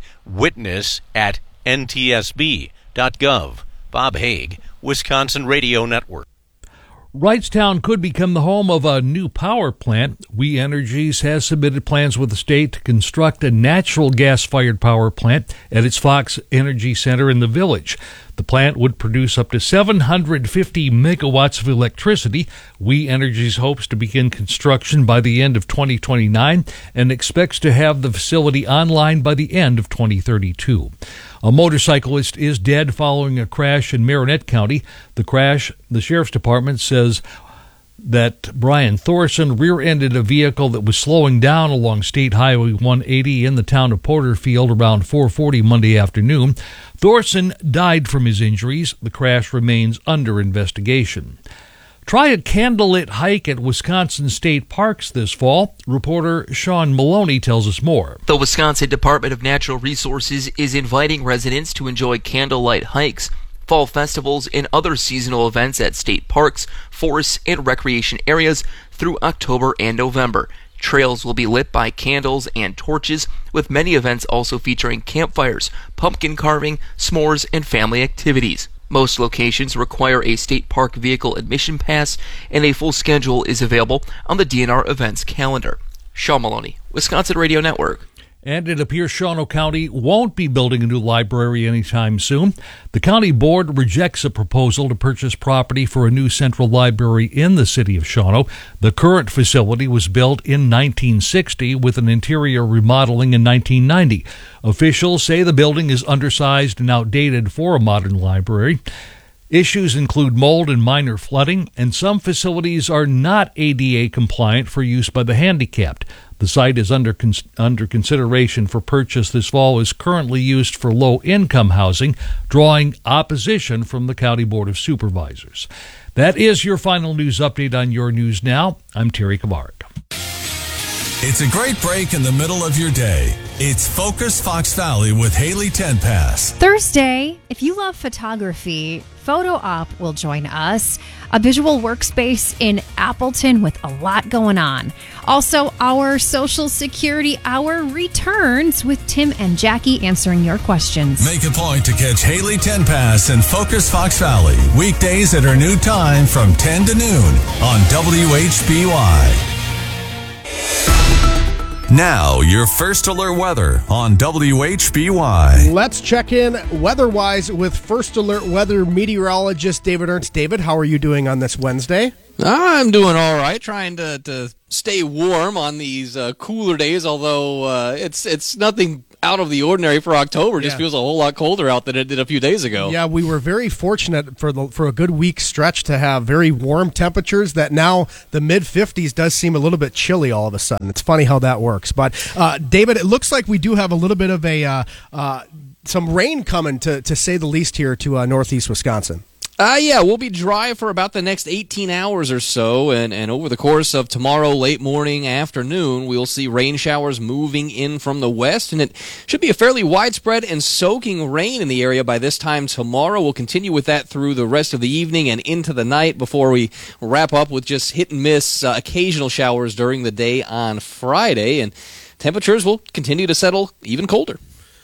witness@ntsb.gov. Bob Haig, Wisconsin Radio Network. Wrightstown could become the home of a new power plant. We Energies has submitted plans with the state to construct a natural gas-fired power plant at its Fox Energy Center in the Village. The plant would produce up to 750 megawatts of electricity. We Energies hopes to begin construction by the end of 2029 and expects to have the facility online by the end of 2032. A motorcyclist is dead following a crash in Marinette County. The crash, the Sheriff's Department says that Brian Thorson rear-ended a vehicle that was slowing down along State Highway 180 in the town of Porterfield around 4:40 Monday afternoon. Thorson died from his injuries. The crash remains under investigation. Try a candlelit hike at Wisconsin State Parks this fall. Reporter Sean Maloney tells us more. The Wisconsin Department of Natural Resources is inviting residents to enjoy candlelight hikes, fall festivals, and other seasonal events at state parks, forests, and recreation areas through October and November. Trails will be lit by candles and torches, with many events also featuring campfires, pumpkin carving, s'mores, and family activities. Most locations require a state park vehicle admission pass, and a full schedule is available on the DNR events calendar. Sean Maloney, Wisconsin Radio Network. And it appears Shawano County won't be building a new library anytime soon. The county board rejects a proposal to purchase property for a new central library in the city of Shawano. The current facility was built in 1960 with an interior remodeling in 1990. Officials say the building is undersized and outdated for a modern library. Issues include mold and minor flooding, and some facilities are not ADA compliant for use by the handicapped. The site is under consideration for purchase this fall, is currently used for low-income housing, drawing opposition from the County Board of Supervisors. That is your final news update on Your News Now. I'm Terry Kabarik. It's a great break in the middle of your day. It's Focus Fox Valley with Haley Tenpass. Thursday, if you love photography, Photo Op will join us. A visual workspace in Appleton with a lot going on. Also, our Social Security Hour returns with Tim and Jackie answering your questions. Make a point to catch Haley Tenpass and Focus Fox Valley weekdays at her new time from 10 to noon on WHBY. Now, your first alert weather on WHBY. Let's check in weather-wise with First Alert weather meteorologist David Ernst. David, how are you doing on this Wednesday? I'm doing all right, trying to stay warm on these cooler days, although it's nothing out of the ordinary for October. It just feels a whole lot colder out than it did a few days ago. Yeah, we were very fortunate for a good week stretch to have very warm temperatures that now the mid-50s does seem a little bit chilly all of a sudden. It's funny how that works. But, David, it looks like we do have a little bit of some rain coming, to say the least, here to northeast Wisconsin. Yeah, we'll be dry for about the next 18 hours or so, and over the course of tomorrow, late morning, afternoon, we'll see rain showers moving in from the west, and it should be a fairly widespread and soaking rain in the area by this time tomorrow. We'll continue with that through the rest of the evening and into the night before we wrap up with just hit and miss occasional showers during the day on Friday, and temperatures will continue to settle even colder.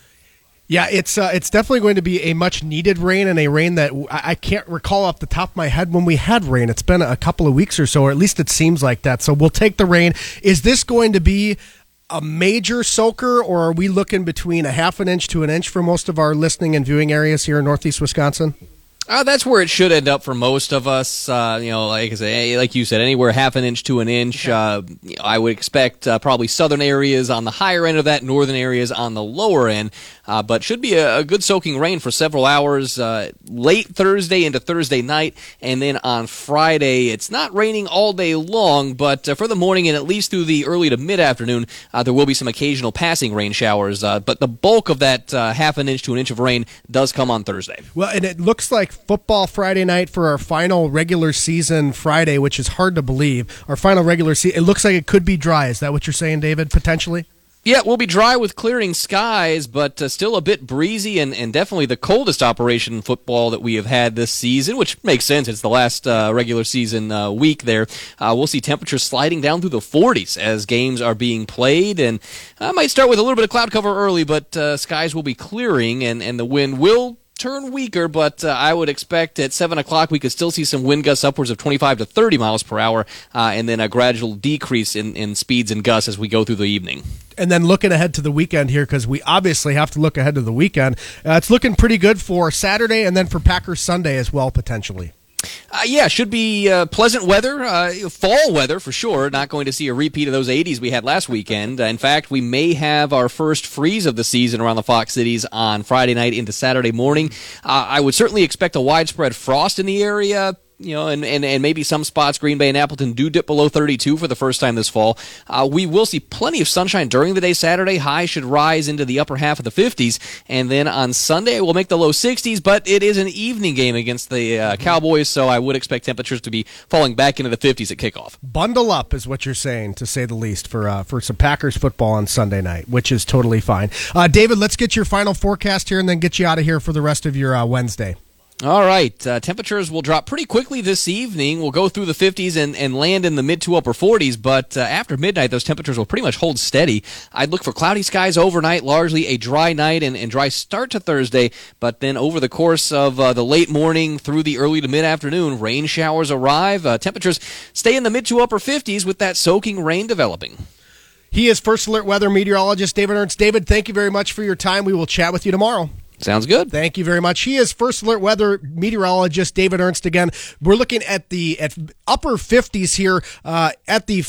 Yeah, it's definitely going to be a much-needed rain, and a rain that I can't recall off the top of my head when we had rain. It's been a couple of weeks or so, or at least it seems like that. So we'll take the rain. Is this going to be a major soaker, or are we looking between a half an inch to an inch for most of our listening and viewing areas here in northeast Wisconsin? That's where it should end up for most of us. Like I say, like you said, anywhere half an inch to an inch. I would expect probably southern areas on the higher end of that, northern areas on the lower end. But should be a good soaking rain for several hours late Thursday into Thursday night. And then on Friday, it's not raining all day long, but for the morning and at least through the early to mid-afternoon, there will be some occasional passing rain showers. But the bulk of that half an inch to an inch of rain does come on Thursday. Well, and it looks like football Friday night for our final regular season Friday, which is hard to believe. Our final regular season, it looks like it could be dry. Is that what you're saying, David, potentially? Yeah, we'll be dry with clearing skies, but still a bit breezy and definitely the coldest operation in football that we have had this season, which makes sense. It's the last regular season week there. We'll see temperatures sliding down through the 40s as games are being played, and I might start with a little bit of cloud cover early, but skies will be clearing, and the wind will turn weaker, but I would expect at 7 o'clock we could still see some wind gusts upwards of 25 to 30 miles per hour, and then a gradual decrease in speeds and gusts as we go through the evening. And then looking ahead to the weekend here, because we obviously have to look ahead to the weekend, it's looking pretty good for Saturday and then for Packers Sunday as well, potentially. Yeah, should be pleasant weather, fall weather for sure. Not going to see a repeat of those 80s we had last weekend. In fact, we may have our first freeze of the season around the Fox Cities on Friday night into Saturday morning. I would certainly expect a widespread frost in the area. And maybe some spots, Green Bay and Appleton, do dip below 32 for the first time this fall. We will see plenty of sunshine during the day Saturday. High should rise into the upper half of the 50s. And then on Sunday, we'll make the low 60s, but it is an evening game against the Cowboys, so I would expect temperatures to be falling back into the 50s at kickoff. Bundle up is what you're saying, to say the least, for some Packers football on Sunday night, which is totally fine. David, let's get your final forecast here and then get you out of here for the rest of your Wednesday. All right. Temperatures will drop pretty quickly this evening. We'll go through the 50s and land in the mid to upper 40s, but after midnight, those temperatures will pretty much hold steady. I'd look for cloudy skies overnight, largely a dry night and dry start to Thursday, but then over the course of the late morning through the early to mid-afternoon, rain showers arrive. Temperatures stay in the mid to upper 50s with that soaking rain developing. He is First Alert weather meteorologist David Ernst. David, thank you very much for your time. We will chat with you tomorrow. Sounds good. Thank you very much. He is First Alert weather meteorologist David Ernst again. We're looking at the upper 50s here at the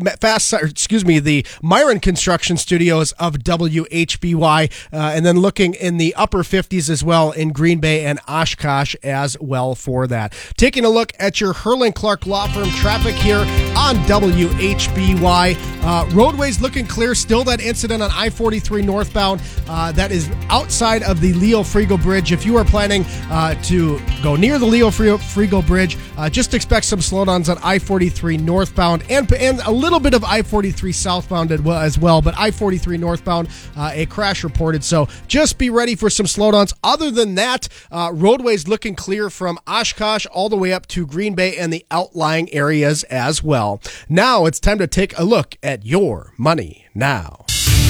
the Myron Construction Studios of WHBY, and then looking in the upper 50s as well in Green Bay and Oshkosh as well for that. Taking a look at your Herlin Clark Law Firm traffic here on WHBY. Roadways looking clear. Still that incident on I-43 northbound that is outside of the Leo Frigo Bridge. If you are planning to go near the Leo Frigo Bridge, just expect some slowdowns on I-43 northbound and a little bit of I-43 southbound as well. But I-43 northbound, a crash reported. So just be ready for some slowdowns. Other than that, roadways looking clear from Oshkosh all the way up to Green Bay and the outlying areas as well. Now it's time to take a look at Your Money Now.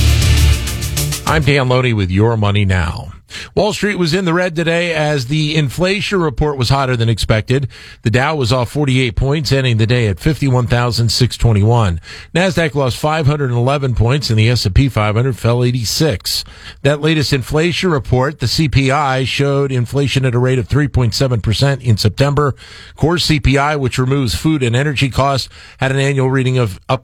I'm Dan Loney with Your Money Now. Wall Street was in the red today as the inflation report was hotter than expected. The Dow was off 48 points, ending the day at 51,621. NASDAQ lost 511 points, and the S&P 500 fell 86. That latest inflation report, the CPI, showed inflation at a rate of 3.7% in September. Core CPI, which removes food and energy costs, had an annual reading of up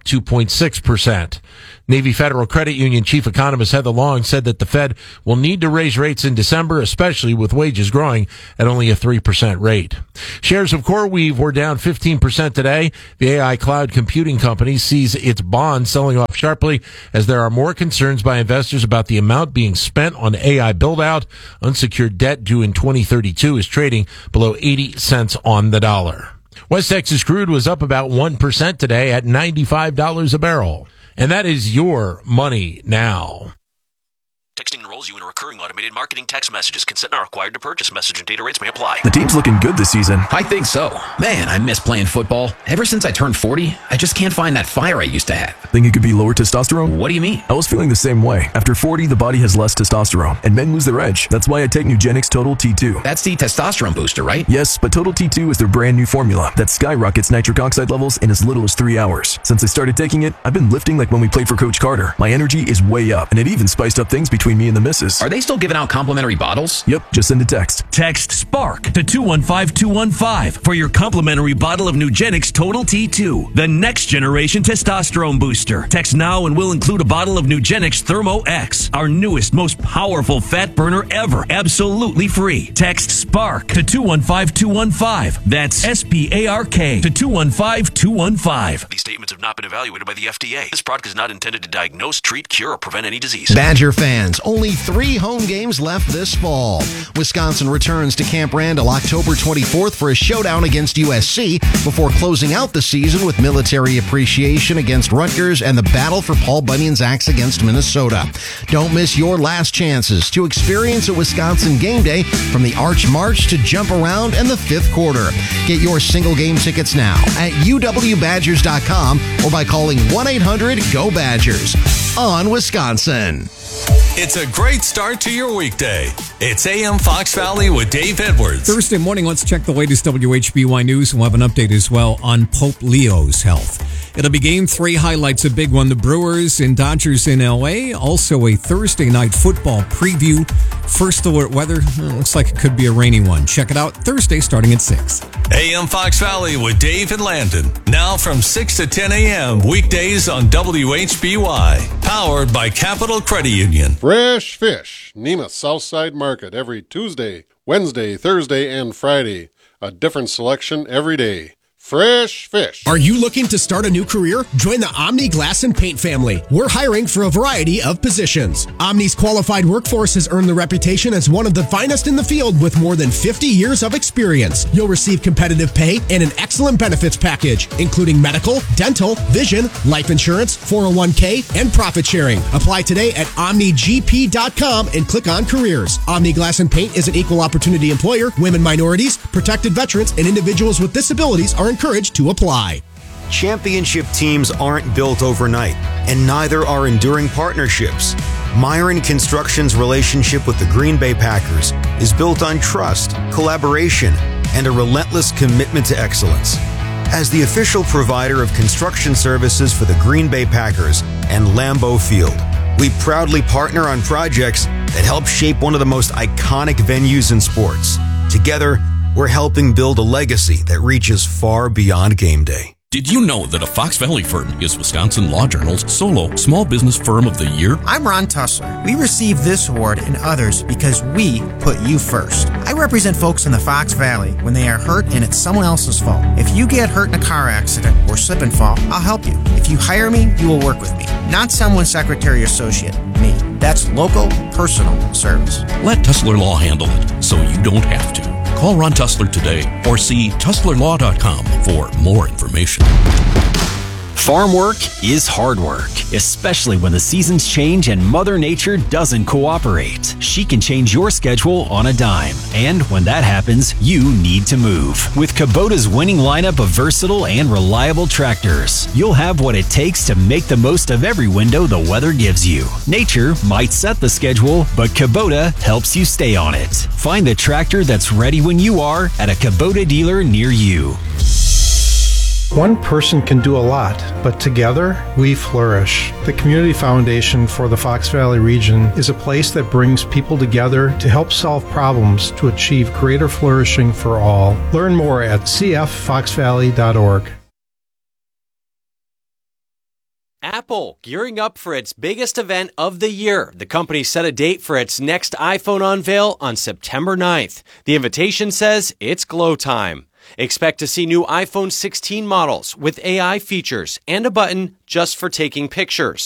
2.6%. Navy Federal Credit Union chief economist Heather Long said that the Fed will need to raise rates in December, especially with wages growing at only a 3% rate. Shares of CoreWeave were down 15% today. The AI cloud computing company sees its bond selling off sharply as there are more concerns by investors about the amount being spent on AI build-out. Unsecured debt due in 2032 is trading below 80 cents on the dollar. West Texas crude was up about 1% today at $95 a barrel. And that is your money now. Texting enrolls you in a recurring automated marketing text messages. Consent not required to purchase. Message and data rates may apply. The team's looking good this season. I think so. Man, I miss playing football. Ever since I turned 40, I just can't find that fire I used to have. Think it could be lower testosterone? What do you mean? I was feeling the same way. After 40, the body has less testosterone, and men lose their edge. That's why I take Nugenix Total T2. That's the testosterone booster, right? Yes, but Total T2 is their brand new formula that skyrockets nitric oxide levels in as little as 3 hours. Since I started taking it, I've been lifting like when we played for Coach Carter. My energy is way up, and it even spiced up things between me and the missus. Are they still giving out complimentary bottles? Yep, just send a text. Text SPARK to 215-215 for your complimentary bottle of Nugenix Total T2, the next generation testosterone booster. Text now and we'll include a bottle of Nugenix Thermo X, our newest, most powerful fat burner ever, absolutely free. Text SPARK to 215-215. That's SPARK to 215-215. These statements have not been evaluated by the FDA. This product is not intended to diagnose, treat, cure, or prevent any disease. Badger fans, only 3 home games left this fall. Wisconsin returns to Camp Randall October 24th for a showdown against USC before closing out the season with military appreciation against Rutgers and the battle for Paul Bunyan's axe against Minnesota. Don't miss your last chances to experience a Wisconsin game day from the Arch March to Jump Around and the 5th quarter. Get your single game tickets now at uwbadgers.com or by calling 1-800-GO-BADGERS. On Wisconsin. It's a great start to your weekday. It's AM Fox Valley with Dave Edwards. Thursday morning, let's check the latest WHBY news. We'll have an update as well on Pope Leo's health. It'll be Game 3 highlights, a big one. The Brewers and Dodgers in L.A. Also a Thursday night football preview. First alert weather. Looks like it could be a rainy one. Check it out Thursday starting at 6. AM Fox Valley with Dave and Landon. Now from 6 to 10 a.m. weekdays on WHBY. Powered by Capital Credit Union. Fresh fish. Nema Southside Market every Tuesday, Wednesday, Thursday, and Friday. A different selection every day. Fresh fish. Are you looking to start a new career? Join the Omni Glass and Paint family. We're hiring for a variety of positions. Omni's qualified workforce has earned the reputation as one of the finest in the field with more than 50 years of experience. You'll receive competitive pay and an excellent benefits package, including medical, dental, vision, life insurance, 401k, and profit sharing. Apply today at OmniGP.com and click on careers. Omni Glass and Paint is an equal opportunity employer. Women, minorities, protected veterans, and individuals with disabilities are encouraged to apply. Championship teams aren't built overnight, and neither are enduring partnerships. Myron Construction's relationship with the Green Bay Packers is built on trust, collaboration, and a relentless commitment to excellence. As the official provider of construction services for the Green Bay Packers and Lambeau Field, we proudly partner on projects that help shape one of the most iconic venues in sports. Together, we're helping build a legacy that reaches far beyond game day. Did you know that a Fox Valley firm is Wisconsin Law Journal's solo Small Business Firm of the Year? I'm Ron Tussler. We received this award and others because we put you first. I represent folks in the Fox Valley when they are hurt and it's someone else's fault. If you get hurt in a car accident or slip and fall, I'll help you. If you hire me, you will work with me. Not someone's secretary or associate, me. That's local, personal service. Let Tussler Law handle it so you don't have to. Call Ron Tussler today or see TusslerLaw.com for more information. Farm work is hard work, especially when the seasons change and Mother Nature doesn't cooperate. She can change your schedule on a dime. And when that happens, you need to move. With Kubota's winning lineup of versatile and reliable tractors, you'll have what it takes to make the most of every window the weather gives you. Nature might set the schedule, but Kubota helps you stay on it. Find the tractor that's ready when you are at a Kubota dealer near you. One person can do a lot, but together we flourish. The Community Foundation for the Fox Valley region is a place that brings people together to help solve problems to achieve greater flourishing for all. Learn more at cffoxvalley.org. Apple, gearing up for its biggest event of the year. The company set a date for its next iPhone unveil on September 9th. The invitation says it's glow time. Expect to see new iPhone 16 models with AI features and a button just for taking pictures.